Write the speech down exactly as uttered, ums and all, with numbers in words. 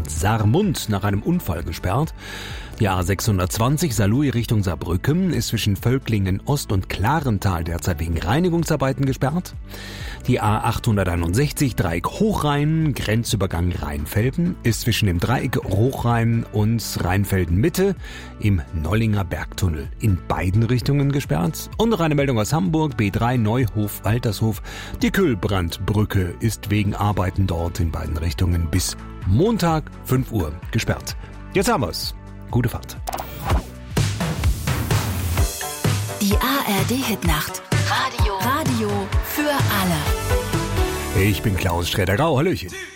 Saarmund nach einem Unfall gesperrt. Die A sechshundertzwanzig Saarlouis Richtung Saarbrücken ist zwischen Völklingen Ost und Klarental derzeit wegen Reinigungsarbeiten gesperrt. Die A achthunderteinundsechzig Dreieck Hochrhein, Grenzübergang Rheinfelden, ist zwischen dem Dreieck Hochrhein und Rheinfelden Mitte im Nollinger Bergtunnel in beiden Richtungen gesperrt. Und noch eine Meldung aus Hamburg, B drei Neuhof-Waltershof. Die Kühlbrandbrücke ist wegen Arbeiten dort in beiden Richtungen bis Montag fünf Uhr gesperrt. Jetzt haben wir's. Gute Fahrt. Die A R D-Hitnacht. Radio. Radio für alle. Ich bin Klaus Sträter-Grau. Hallöchen.